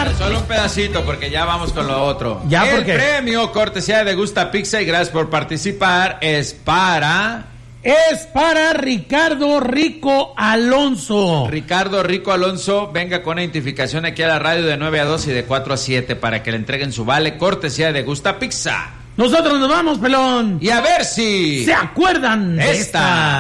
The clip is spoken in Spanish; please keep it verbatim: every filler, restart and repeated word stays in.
dar. Solo un pedacito porque ya vamos con lo otro. Ya, el porque premio cortesía de Gusta Pizza y gracias por participar es para... Es para Ricardo Rico Alonso. Ricardo Rico Alonso, venga con identificación aquí a la radio de nueve a dos y de cuatro a siete para que le entreguen su vale cortesía de Gusta Pizza. Nosotros nos vamos, pelón. Y a ver si... ¿Se acuerdan de esta? esta?